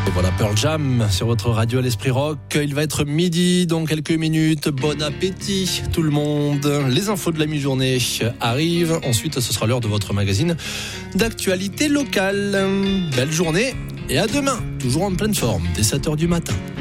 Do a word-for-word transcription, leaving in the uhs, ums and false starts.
Et voilà Pearl Jam sur votre radio à l'Esprit Rock. Il va être midi dans quelques minutes. Bon appétit tout le monde. Les infos de la mi-journée arrivent. Ensuite, ce sera l'heure de votre magazine d'actualité locale. Belle journée et à demain. Toujours en pleine forme dès sept heures du matin.